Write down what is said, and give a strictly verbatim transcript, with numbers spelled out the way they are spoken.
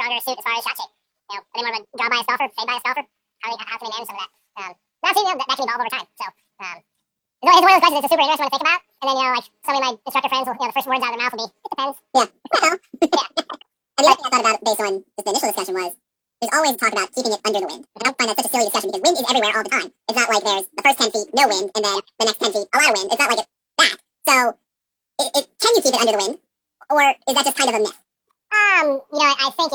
stronger suit as far as shot shape. You know, are they more of a draw bias golfer, fade bias golfer? How, do they, how can they manage some of that? Um, but obviously, you know, that, that can evolve over time. So, um, it's one of those questions that's super interesting to think about. And then, you know, like some of my instructor friends will, you know, the first words out of their mouth will be, it depends. Yeah. Well. Yeah. And the other thing I thought about based on just the initial discussion was there's always talk about keeping it under the wind. I don't find that such a silly discussion because wind is everywhere all the time. It's not like there's the first ten feet, no wind, and then the next ten feet, a lot of wind. It's not like it's that. So, it, it, can you keep it under the wind? Or is that just kind of a myth? Um, you know, I think